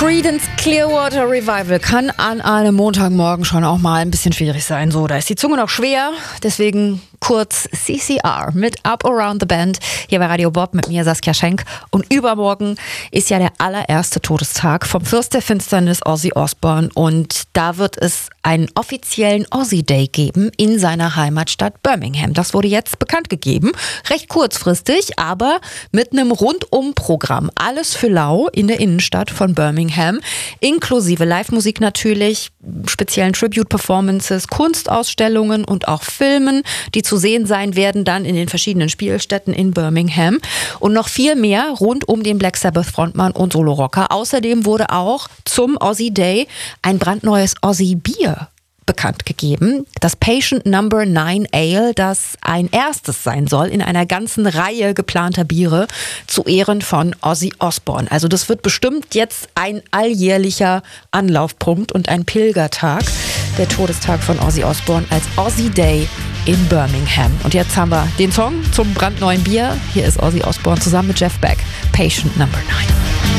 Creedence Clearwater Revival kann an einem Montagmorgen schon auch mal ein bisschen schwierig sein. So, da ist die Zunge noch schwer, deswegen kurz CCR mit Up Around the Bend hier bei Radio Bob mit mir, Saskia Schenk. Und übermorgen ist ja der allererste Todestag vom Fürst der Finsternis, Ozzy Osbourne. Und da wird es einen offiziellen Ozzy Day geben in seiner Heimatstadt Birmingham. Das wurde jetzt bekannt gegeben, recht kurzfristig, aber mit einem Rundum-Programm. Alles für lau in der Innenstadt von Birmingham, inklusive Live-Musik natürlich, speziellen Tribute-Performances, Kunstausstellungen und auch Filmen, die zu sehen sein werden dann in den verschiedenen Spielstätten in Birmingham und noch viel mehr rund um den Black Sabbath-Frontmann und Solo-Rocker. Außerdem wurde auch zum Ozzy Day ein brandneues Ozzy-Bier bekannt gegeben. Das Patient Number 9 Ale, das ein erstes sein soll in einer ganzen Reihe geplanter Biere zu Ehren von Ozzy Osbourne. Also das wird bestimmt jetzt ein alljährlicher Anlaufpunkt und ein Pilgertag, der Todestag von Ozzy Osbourne als Ozzy Day in Birmingham. Und jetzt haben wir den Song zum brandneuen Bier. Hier ist Ozzy Osbourne zusammen mit Jeff Beck, Patient Number 9.